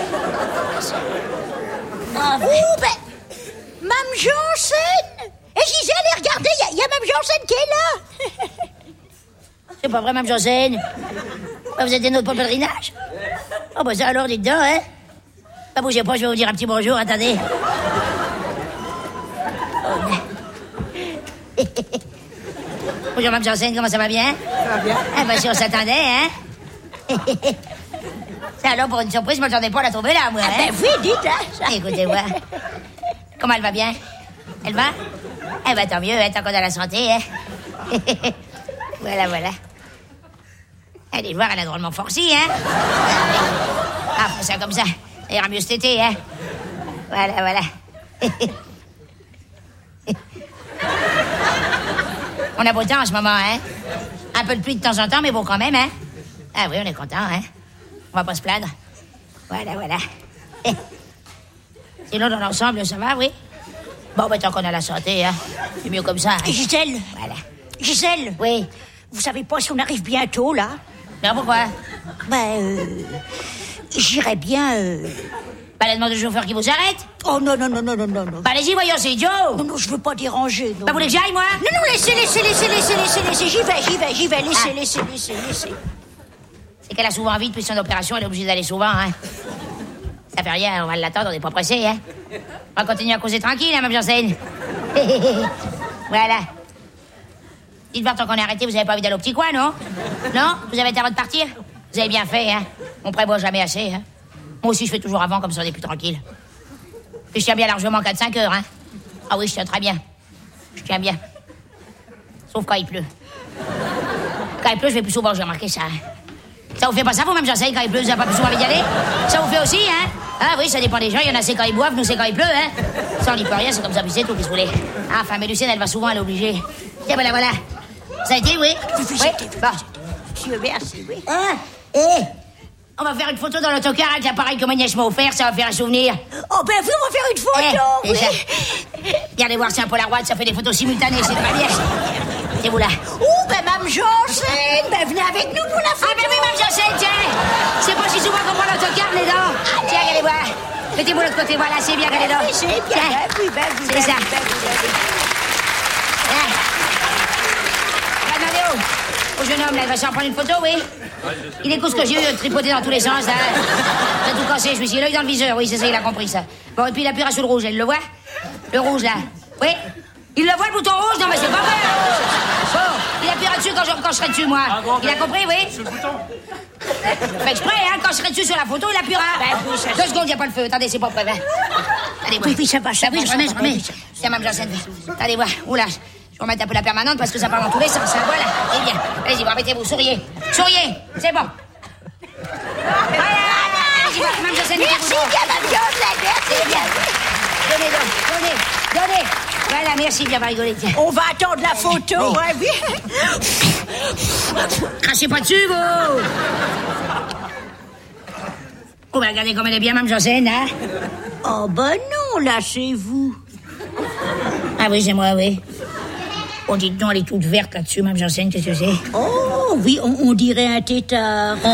Ah, ben... Ouh, ben... Mme Janssen! Et Gisèle, regardez, il y, y a Mme Janssen qui est là! C'est pas vrai, Mme Janssen? Ah, vous êtes des nôtres pour le pèlerinage? Oh, bah ça alors, dites donc, hein? Bah, bougez pas, je vais vous dire un petit bonjour, attendez. Bonjour, Mme Janssen, comment ça va bien? Ça va bien. Ah, bah si on s'attendait, hein? Ça alors, pour une surprise, je m'attendais pas à la tomber là, moi, Ah, hein? ben oui, dites, hein? Écoutez-moi. Comment elle va bien? Elle va? Eh ben, tant mieux, hein, tant qu'on a la santé, hein? Voilà, voilà. Allez voir, elle a drôlement forci, hein? Ah, fais ça comme ça. Ça ira mieux cet été, hein? Voilà, voilà. On a beau temps en ce moment, hein? Un peu de pluie de temps en temps, mais bon quand même, hein? Ah oui, on est content, hein? On va pas se plaindre. Voilà, voilà. Sinon, dans l'ensemble, ça va, oui? Bon, ben, tant qu'on a la santé, hein? C'est mieux comme ça, hein? Gisèle! Voilà. Gisèle! Oui? Vous savez pas si on arrive bientôt, là? Non, pourquoi? Ben, euh... J'irais bien, euh... Bah, la demande de chauffeur qui vous arrête. Oh non, non, non, non, non, non. non. Bah, allez-y, voyons, c'est idiot. Non, non, je veux pas déranger. Non. Bah, vous voulez que j'aille, moi? Non, non, laissez, laissez, laissez, laissez, laissez, laissez. J'y vais, j'y vais, j'y vais. Laissez, Ah. laissez, laissez, laissez. C'est qu'elle a souvent envie depuis son opération, elle est obligée d'aller souvent, hein. Ça fait rien, on va l'attendre, on n'est pas pressé, hein. On va continuer à causer tranquille, hein, Mme Janssen. Voilà. Dites voir, tant qu'on est arrêté, vous avez pas envie d'aller au petit coin, non? Non? Vous avez été avant de partir? Vous avez bien fait, hein. On prévoit jamais assez, hein. Moi aussi, je fais toujours avant, comme ça, on est plus tranquille. Et je tiens bien largement quatre cinq heures, hein. Ah oui, je tiens très bien. Je tiens bien. Sauf quand il pleut. Quand il pleut, je vais plus souvent, j'ai remarqué ça, hein. Ça vous fait pas ça, vous, même j'enseigne, quand il pleut, vous n'avez pas plus souvent envie d'y aller? Ça vous fait aussi, hein? Ah oui, ça dépend des gens, il y en a c'est quand ils boivent, nous c'est quand il pleut, hein? Ça, on n'y peut rien, c'est comme ça, puis c'est tout, qu'est-ce que vous voulez? Ah, enfin, mais Lucienne, elle va souvent, elle est obligée. Tiens, voilà, voilà. Ça a été, oui? Oui, oui, Oui, bon. Dieu merci, oui. Ah, eh, on va faire une photo dans l'autocar avec l'appareil que ma nièce m'a offert, ça va faire un souvenir. Oh, ben, oui, on va faire une photo, Eh, oui. déjà. Regardez voir, c'est un Polaroid, ça fait des photos simultanées, c'est très bien. C'est vous là. Oh, ben, Mme Janssen, ben, venez avec nous pour la photo. Ah, ben oui, Mme Janssen, tiens. C'est pas si souvent qu'on prend l'autocar, les dents. Tiens, regardez voir. Mettez-vous de l'autre côté, voilà, c'est bien, regardez donc. Oui, c'est bien, Tiens. ben, oui, ben, oui, C'est ben, ça. oui, ben, oui, ben, oui. Hein. On va demander au, au jeune homme, là, il va s'en prendre une photo, oui? Il écoute ce que j'ai eu, tripoté dans tous les sens, là. J'ai tout cassé, je me suis dit, l'œil dans le viseur, oui, c'est ça, il a compris ça. Bon, et puis il appuiera sur le rouge, elle le voit? Le rouge, là. Oui? Il le voit, le bouton rouge? Non, mais c'est pas vrai. Bon, il appuiera dessus quand je, quand je serai dessus, moi. Il a compris, oui? Sur le bouton. Je fais exprès, hein, quand je serai dessus sur la photo, il appuiera. Deux secondes, il n'y a pas le feu. Attendez, c'est pas prêt, hein. Allez, Oui, oui, ça va, ça Ah oui, va, je ça remets, va, je remets. oui. Tiens, Mme Janssen. Allez, voir. Oula, je vais remettre un peu la permanente parce que ça part dans tous les sens, hein. Voilà, c'est bien. Allez-y, voir, mettez-vous, souriez. Souriez, c'est bon. Voilà, allez-y, voir, Mme Janssen, mettez-vous Merci donc. bien, Mme Janssen, merci bien. Donnez donc, donnez, donnez. Voilà, merci, bien, va rigoler, tiens. On va attendre la photo, ouais, oui. Crachez pas dessus, vous. Oh, bah, regardez comme elle est bien, Mme Janssen, hein. Oh, ben non, là, c'est vous. Ah oui, c'est moi, oui. Oh, dites donc, elle est toute verte là-dessus, Mme Janssen, qu'est-ce que c'est? Oh, oui, on, on dirait un tétard. Oh,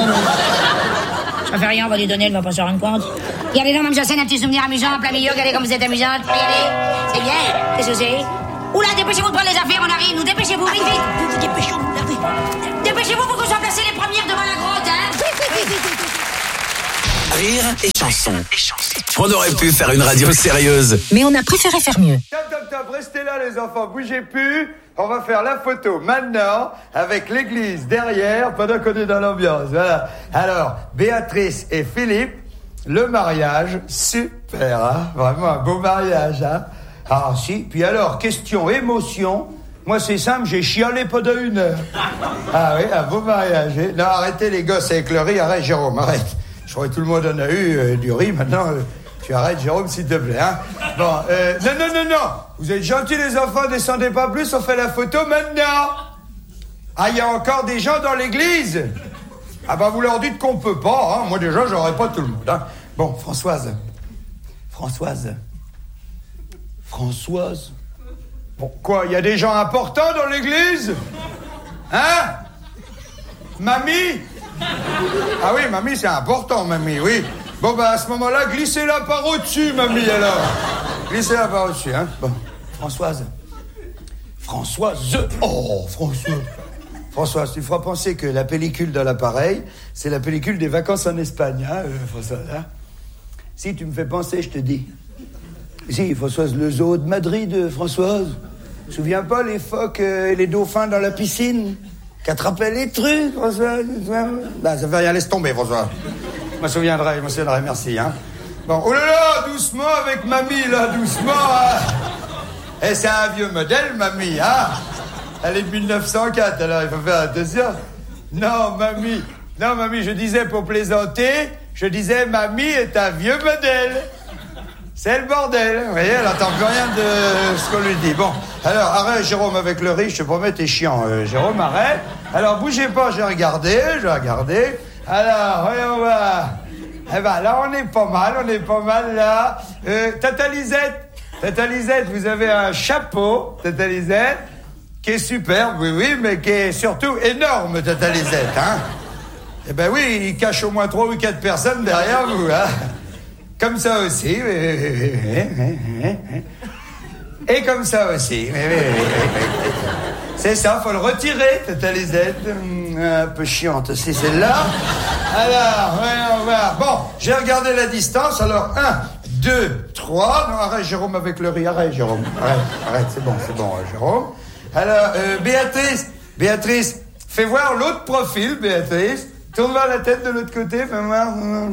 ça fait rien, on va lui donner, elle va pas s'en rendre compte. Regardez donc, Mme Janssen, un petit souvenir amusant en plein milieu, regardez comme vous êtes amusante. Regardez, c'est bien, qu'est-ce que c'est? Oula, dépêchez-vous de prendre les affaires, on arrive, nous dépêchez-vous, vite, vite. Vous vous dépêchons-nous, là, oui. Dépêchez-vous pour qu'on soit placés les premières devant la grotte, hein. Oui, oui, oui, oui, oui, oui. Rire et chanson. On aurait pu faire une radio sérieuse. Mais on a préféré faire mieux. Top, top, top, restez là les enfants, bougez plus. On va faire la photo maintenant avec l'église derrière pendant qu'on est dans l'ambiance. Voilà. Alors, Béatrice et Philippe, le mariage, super, hein. Vraiment un beau mariage, hein. Ah si, puis alors, question émotion. Moi c'est simple, j'ai chialé pendant une heure. Ah oui, un beau mariage. Hein. Non, arrêtez les gosses avec le riz, arrête Jérôme, arrête. Je crois que tout le monde en a eu euh, du riz, maintenant... Euh, Tu arrêtes, Jérôme, s'il te plaît, hein. Bon, euh, non, non, non, non. Vous êtes gentils, les enfants, descendez pas plus, on fait la photo maintenant. Ah, il y a encore des gens dans l'église. Ah, bah, vous leur dites qu'on peut pas, hein. Moi, déjà, j'aurais pas tout le monde, hein. Bon, Françoise. Françoise. Françoise. Bon, quoi, il y a des gens importants dans l'église? Hein? Mamie? Ah oui, mamie, c'est important, mamie, oui. Bon, bah, à ce moment-là, glissez-la par au-dessus, mamie, alors. Glissez-la par au-dessus, hein. Bon, Françoise. Françoise. Oh, Françoise. Françoise, tu feras penser que la pellicule dans l'appareil, c'est la pellicule des vacances en Espagne, hein, euh, Françoise, hein. Si, tu me fais penser, je te dis. Si, Françoise, le zoo de Madrid, Françoise. Tu te souviens pas les phoques euh, et les dauphins dans la piscine? Qu'attrapaient les trucs, Françoise? Bah, ça fait rien, laisse tomber, Françoise. Je me souviendrai, je me souviendrai, merci, hein. Bon, oh là là, doucement avec mamie, là, doucement, hein. Eh, c'est un vieux modèle, mamie, hein. Elle est de mille neuf cent quatre, alors il faut faire attention. Non, mamie, non, mamie, je disais pour plaisanter, je disais, mamie est un vieux modèle. C'est le bordel, vous voyez, elle n'entend plus rien de ce qu'on lui dit. Bon, alors, arrête, Jérôme, avec le riz, je te promets, t'es chiant, euh, Jérôme, arrête. Alors, bougez pas, j'ai regardé, j'ai regardé. Alors, voyons voir. Eh ben, là, on est pas mal, on est pas mal, là. Euh, Tata Lisette, Tata Lisette, vous avez un chapeau, Tata Lisette, qui est superbe, oui, oui, mais qui est surtout énorme, Tata Lisette, hein. Eh ben oui, il cache au moins trois ou quatre personnes derrière vous, hein. Comme ça aussi. Et comme ça aussi. C'est ça, faut le retirer, Tata Lisette. Un peu chiante aussi, celle-là. Alors, voyons voir. Bon, j'ai regardé la distance. Alors, un, deux, trois. Non, arrête, Jérôme, avec le riz. Arrête, Jérôme. Arrête, arrête, c'est bon, c'est bon, Jérôme. Alors, euh, Béatrice, Béatrice, fais voir l'autre profil, Béatrice. Tourne voir la tête de l'autre côté, fais voir.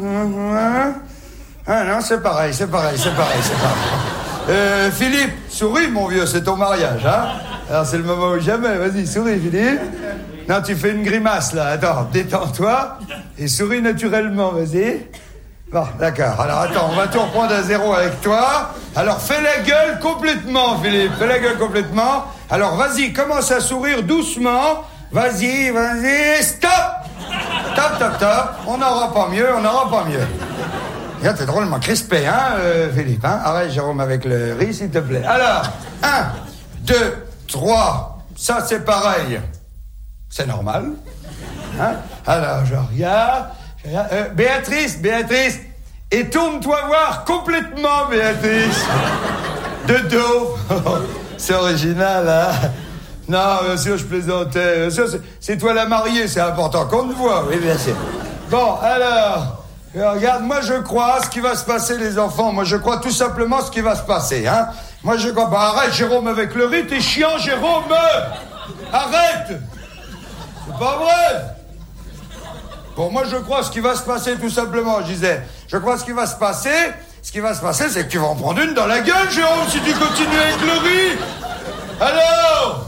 Ah non, c'est pareil, c'est pareil, c'est pareil, c'est pareil. Euh, Philippe, souris, mon vieux, c'est ton mariage, hein. Alors, c'est le moment ou jamais. Vas-y, souris, Philippe. Non, tu fais une grimace, là. Attends, détends-toi. Et souris naturellement, vas-y. Bon, d'accord. Alors, attends, on va tout reprendre à zéro avec toi. Alors, fais la gueule complètement, Philippe. Fais la gueule complètement. Alors, vas-y, commence à sourire doucement. Vas-y, vas-y, stop. Stop, stop, stop. On n'aura pas mieux, on n'aura pas mieux. Regarde, t'es drôlement crispé, hein, euh, Philippe, hein. Arrête, Jérôme, avec le riz, s'il te plaît. Alors, un, deux, trois. Ça, c'est pareil. C'est normal. Hein? Alors, je regarde. Je regarde. Euh, Béatrice, Béatrice. Et tourne-toi voir complètement, Béatrice. De dos. C'est original, hein? Non, bien sûr, je plaisantais. Bien sûr, c'est, c'est toi la mariée, c'est important qu'on te voit. Oui, bien sûr. Bon, alors... Regarde, moi je crois ce qui va se passer, les enfants. Moi je crois tout simplement ce qui va se passer, hein. Moi je crois... Bah arrête, Jérôme, avec le riz, t'es chiant, Jérôme. Arrête. C'est pas vrai. Bon, moi je crois ce qui va se passer, tout simplement, je disais. Je crois ce qui va se passer. Ce qui va se passer, c'est que tu vas en prendre une dans la gueule, Jérôme, si tu continues avec le riz. Alors,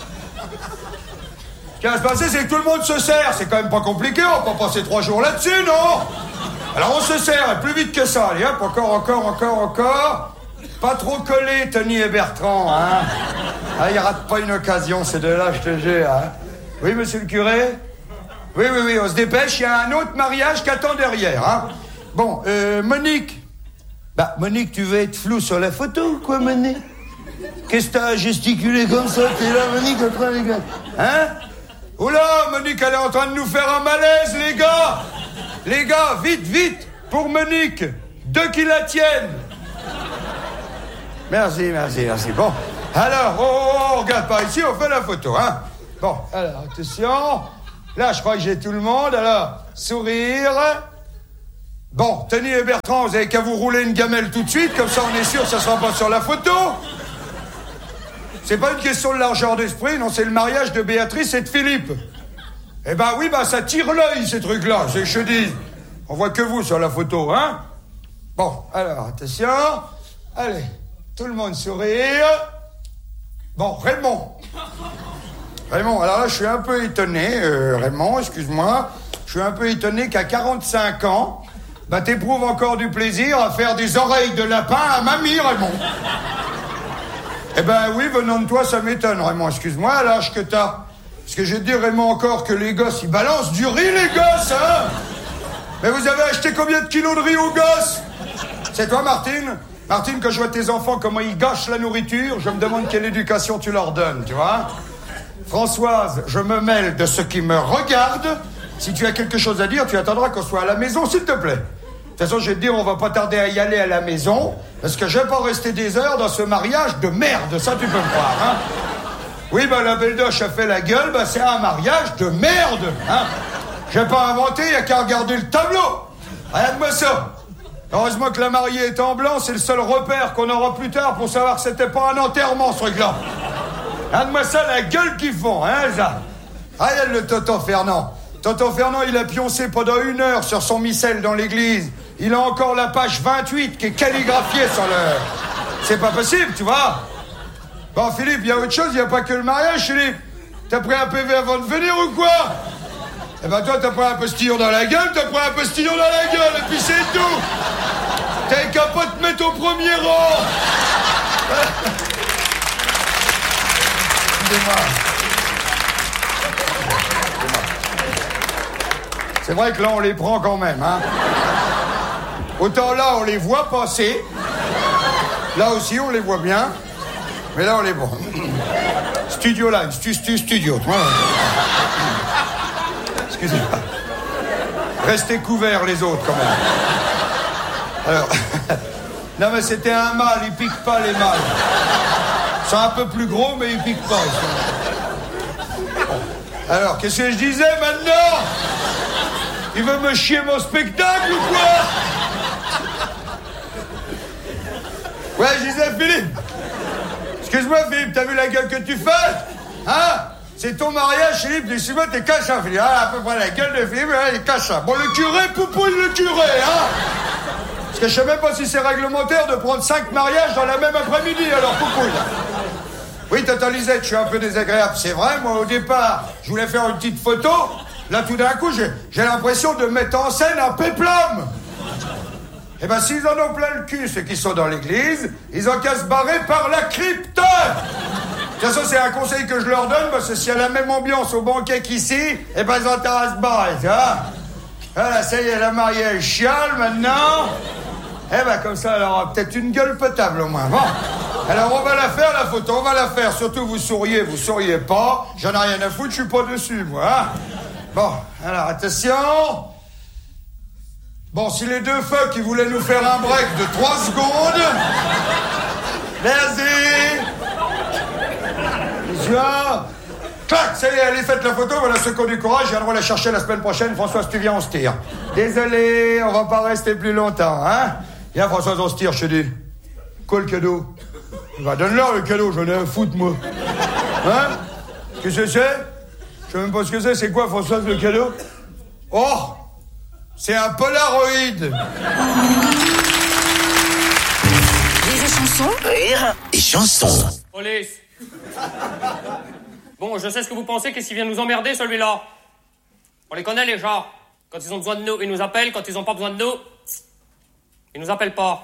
ce qui va se passer, c'est que tout le monde se sert. C'est quand même pas compliqué, on va pas passer trois jours là-dessus, non? Alors on se sert, et plus vite que ça. Allez hop, encore, encore, encore, encore. Pas trop collé, Tony et Bertrand, hein. Ah, il rate pas une occasion, ces deux-là, je te jure, hein. Oui, monsieur le curé? Oui, oui, oui, on se dépêche, il y a un autre mariage qui attend derrière, hein. Bon, euh, Monique. Bah, Monique, tu veux être flou sur la photo ou quoi, Monique? Qu'est-ce que t'as gesticulé comme ça? T'es là, Monique, après les gars. Hein? Oula, Monique, elle est en train de nous faire un malaise, les gars. Les gars, vite, vite, pour Monique. Deux qui la tiennent. Merci, merci, merci. Bon, alors, oh, oh, oh, on regarde par ici, on fait la photo, hein. Bon, alors, attention. Là, je crois que j'ai tout le monde. Alors, sourire. Bon, Tony et Bertrand, vous avez qu'à vous rouler une gamelle tout de suite, comme ça on est sûr que ça sera pas sur la photo. C'est pas une question de largeur d'esprit, non, c'est le mariage de Béatrice et de Philippe. Eh ben oui, bah ça tire l'œil, ces trucs-là, c'est que je dis. On voit que vous sur la photo, hein. Bon, alors, attention. Allez, tout le monde sourire. Bon, Raymond. Raymond, alors là, je suis un peu étonné, euh, Raymond, excuse-moi. Je suis un peu étonné qu'à quarante-cinq ans, bah t'éprouves encore du plaisir à faire des oreilles de lapin à mamie, Raymond. Eh ben oui, venant de toi, ça m'étonne, Raymond. Excuse-moi, à l'âge que t'as. Parce que je vais te dire, Raymond, encore que les gosses, ils balancent du riz, les gosses, hein. Mais vous avez acheté combien de kilos de riz aux gosses? C'est toi, Martine? Martine, quand je vois tes enfants, comment ils gâchent la nourriture, je me demande quelle éducation tu leur donnes, tu vois. Françoise, je me mêle de ce qui me regarde. Si tu as quelque chose à dire, tu attendras qu'on soit à la maison, s'il te plaît. De toute façon, je vais te dire, on va pas tarder à y aller à la maison, parce que je vais pas rester des heures dans ce mariage de merde, ça tu peux me croire, hein. Oui, bah la belle doche a fait la gueule, bah c'est un mariage de merde, hein. J'ai pas inventé, y a qu'à regarder le tableau. Regarde-moi ça. Heureusement que la mariée est en blanc, c'est le seul repère qu'on aura plus tard pour savoir que c'était pas un enterrement, ce truc-là. Regarde-moi ça, la gueule qu'ils font, hein, ça. Regarde le Tonton Fernand. Tonton Fernand, il a pioncé pendant une heure sur son missel dans l'église. Il a encore la page vingt-huit qui est calligraphiée sur le... C'est pas possible, tu vois. Bon, Philippe, il y a autre chose, il n'y a pas que le mariage, Philippe. T'as pris un P V avant de venir ou quoi? Eh ben toi, t'as pris un postillon dans la gueule, t'as pris un postillon dans la gueule, et puis c'est tout. T'as qu'à pas te mettre au premier rang. Excusez-moi. C'est vrai que là, on les prend quand même, hein. Autant là, on les voit passer. Là aussi, on les voit bien. Mais là, on les voit. Studio line, stu, stu, studio. Excusez-moi. Restez couverts, les autres, quand même. Alors... Non, mais c'était un mâle, ils piquent pas les mâles. Ils sont un peu plus gros, mais ils piquent pas. Ils sont... Alors, qu'est-ce que je disais maintenant? Il veut me chier mon spectacle ou quoi? Ouais, je disais, Philippe. Excuse-moi, Philippe, t'as vu la gueule que tu fais? Hein? C'est ton mariage, Philippe. Dis-moi, t'es cacha, Philippe. Ah, à peu près la gueule de Philippe, hein, il est cacha. Bon, le curé, poupouille le curé, hein? Parce que je sais même pas si c'est réglementaire de prendre cinq mariages dans la même après-midi, alors poupouille. Oui, Tata Lisette, je suis un peu désagréable, c'est vrai. Moi, au départ, je voulais faire une petite photo. Là, tout d'un coup, j'ai, j'ai l'impression de mettre en scène un péplum. Eh ben, s'ils en ont plein le cul, ceux qui sont dans l'église, ils ont qu'à se barrer par la crypte. De toute façon, c'est un conseil que je leur donne, parce que s'il y a la même ambiance au banquet qu'ici, eh ben, ils ont intérêt à se barrer, tu vois. Voilà, ça y est, la mariée, elle chiale, maintenant. Eh ben, comme ça, elle aura peut-être une gueule potable, au moins. Bon. Alors, on va la faire, la photo, on va la faire. Surtout, vous souriez, vous souriez pas. J'en ai rien à foutre, je suis pas dessus, moi. Hein. Bon, alors, attention. Bon, si les deux feux qui voulaient nous faire un break de trois secondes... Vas-y. Viens. Clac, ça y est, allez, faites la photo, voilà ceux qui ont du courage, je viendrai la chercher la semaine prochaine. Françoise, tu viens, on se tire. Désolé, on va pas rester plus longtemps, hein. Viens, Françoise, on se tire, je te dis. Quoi, le cadeau? Bah, donne-leur le cadeau, j'en ai un foutre, moi. Hein? Qu'est-ce que c'est? Je sais même pas ce que c'est, c'est quoi, Françoise, le cadeau? Oh! C'est un Polaroid! Rire et chanson. Rire et chanson. Police. Bon, je sais ce que vous pensez, qu'est-ce qu'il vient nous emmerder, celui-là? On les connaît, les gens. Quand ils ont besoin de nous, ils nous appellent. Quand ils ont pas besoin de nous, ils nous appellent pas.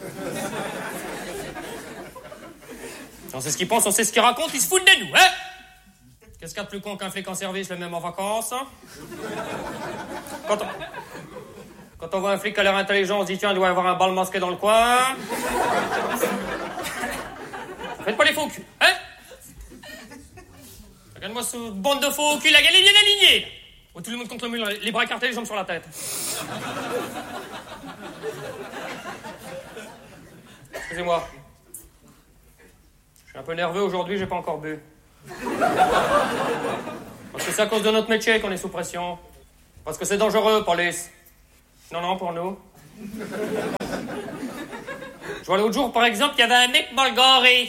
On sait ce qu'ils pensent, on sait ce qu'ils racontent, ils se foutent de nous, hein? Qu'est-ce qu'il y a de plus con qu'un flic en service, le même en vacances? Quand on... Quand on voit un flic qui a l'air intelligent, on se dit, tiens, il doit y avoir un bal masqué dans le coin. Faites pas les faux culs, hein? Regarde-moi ce bande de faux cul, la gueule est bien alignée. Oh, tout le monde contre le mur, les bras écartés, les jambes sur la tête. Excusez-moi. Je suis un peu nerveux aujourd'hui, j'ai pas encore bu. Parce que c'est à cause de notre métier qu'on est sous pression. Parce que c'est dangereux, police. Non, non, pour nous. Je vois l'autre jour, par exemple, il y avait un mec mal garé.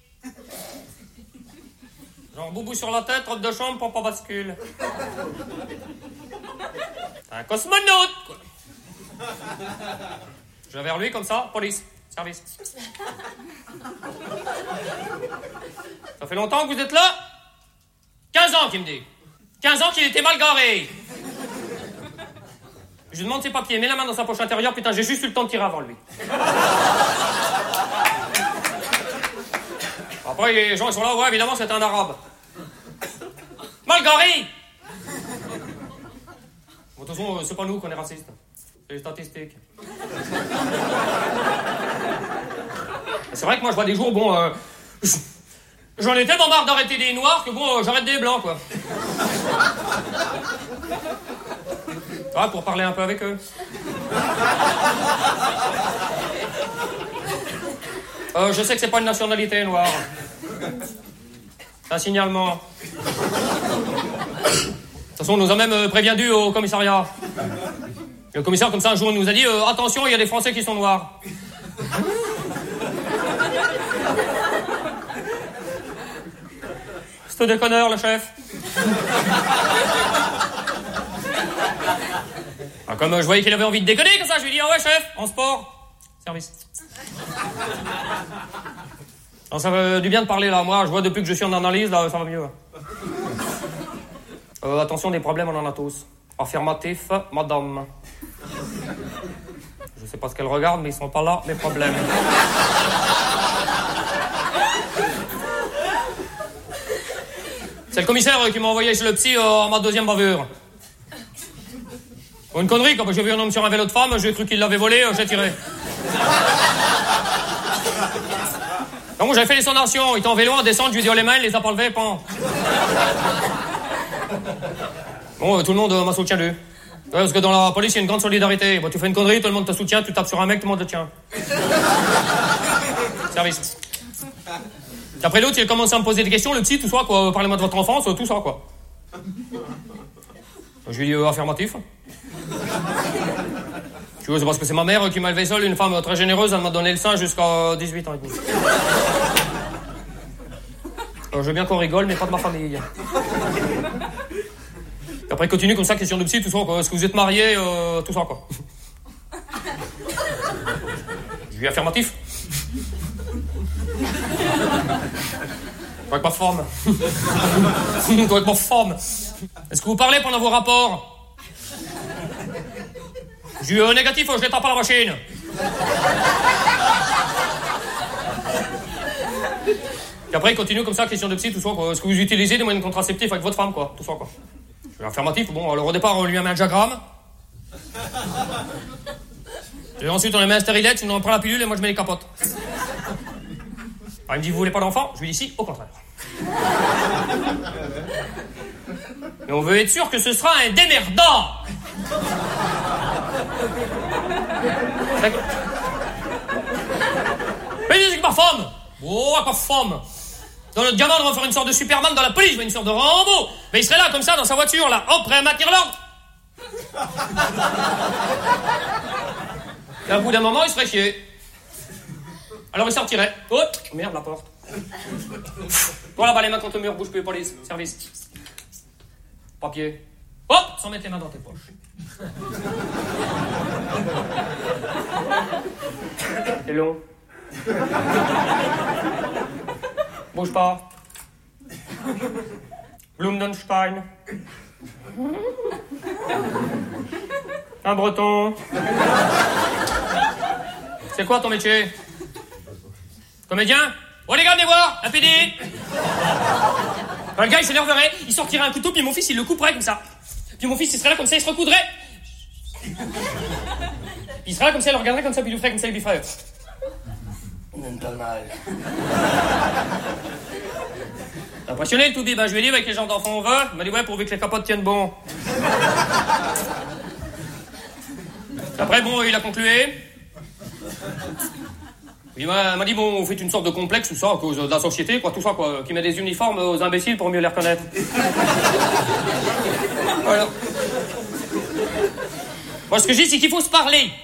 Genre boubou sur la tête, robe de chambre, pompe en bascule. Un cosmonaute, quoi. Je vais vers lui comme ça, police, service. Ça fait longtemps que vous êtes là? quinze ans qu'il me dit. quinze ans qu'il était mal garé. Je lui demande ses papiers, mets la main dans sa poche intérieure, putain, j'ai juste eu le temps de tirer avant lui. Après, les gens, ils sont là, ouais, évidemment, c'est un arabe. Mal garé! Bon, de toute façon, c'est pas nous qu'on est racistes. C'est les statistiques. C'est vrai que moi, je vois des jours, bon, euh, j'en ai tellement marre d'arrêter des noirs que, bon, euh, j'arrête des blancs, quoi. Ouais, pour parler un peu avec eux. Euh, je sais que c'est pas une nationalité noire. C'est un signalement. De toute façon, on nous a même euh, prévenu au commissariat. Et le commissaire, comme ça, un jour, il nous a dit euh, attention, il y a des Français qui sont noirs. C'est un déconneur, le chef. Ah, comme euh, je voyais qu'il avait envie de déconner, comme ça, je lui ai dit ah ouais, chef, en sport. Service. Non, ça fait du bien de parler, là. Moi, je vois depuis que je suis en analyse, là, ça va mieux. Euh, attention, des problèmes, on en a tous. Affirmatif, madame. Je sais pas ce qu'elle regarde, mais ils sont pas là, mes problèmes. C'est le commissaire qui m'a envoyé chez le psy euh, en ma deuxième bavure. Une connerie, quand j'ai vu un homme sur un vélo de femme, j'ai cru qu'il l'avait volé, euh, j'ai tiré. Donc j'avais fait les sondations, il était en vélo, en descente, je lui ai dit oh les mains, il les a pas levées, pan. Bon, euh, tout le monde euh, m'a soutenu. Ouais, parce que dans la police, il y a une grande solidarité. Bon, tu fais une connerie, tout le monde te soutient, tu tapes sur un mec, tout le monde te tient. Service. Après l'autre, il a commencé à me poser des questions, le petit, tout ça, quoi. Parlez-moi de votre enfance, tout ça, quoi. Je lui ai dit euh, affirmatif. Tu vois, c'est parce que c'est ma mère qui m'a élevé seule, une femme très généreuse, elle m'a donné le sein jusqu'à dix-huit ans et demi. Alors, je veux bien qu'on rigole, mais pas de ma famille. Après, il continue comme ça, question de psy, tout ça, quoi. Est-ce que vous êtes mariés, euh, tout ça, quoi. Je lui ai affirmatif. Toi avec ma forme. Toi avec ma forme. Est-ce que vous parlez pendant vos rapports? J'ai eu un négatif, je les tape à la machine. Puis après, il continue comme ça, question de psy, tout ça, quoi. Est-ce que vous utilisez des moyens contraceptifs avec votre femme, quoi? Tout ça, quoi. Je lui ai affirmatif. Bon, alors au départ, on lui a mis un diagramme. Et ensuite, on lui met un stérilette, on prend la pilule et moi, je mets les capotes. Alors, il me dit, vous voulez pas d'enfant? Je lui dis, si, au contraire. Mais on veut être sûr que ce sera un démerdant. Mais c'est que ma femme. Oh, ma femme. Dans notre gamin, on va faire une sorte de Superman dans la police, une sorte de Rambo. Mais il serait là, comme ça, dans sa voiture, là, hop, prêt à maintenir l'ordre. Et à bout d'un moment, il serait chier. Alors il sortirait. Oh, merde, la porte. Voilà, bah les mains contre le mur, bouge plus, police, service. Papier. Hop, sans mettre les mains dans tes poches. C'est long. Bouge pas. Blumenstein. Un breton. C'est quoi ton métier? Comédien? Oh les gars, venez voir, un P D. Le gars il s'énerverait, il sortirait un couteau, puis mon fils il le couperait comme ça. Puis mon fils il serait là comme ça, il se recoudrait. Puis il serait là comme ça, il le regarderait comme ça, puis il lui ferait comme ça, il lui ferait. Même pas mal. Impressionné le toubib, ben, je lui ai dit avec les gens d'enfants on veut. Il m'a dit ouais, pourvu que les capotes tiennent bon. Après bon, il a conclué. Il m'a, m'a dit bon, vous faites une sorte de complexe, tout ça, à cause de la société, quoi, tout ça, quoi, qui met des uniformes aux imbéciles pour mieux les reconnaître. Voilà. Moi, ce que je dis, c'est qu'il faut se parler.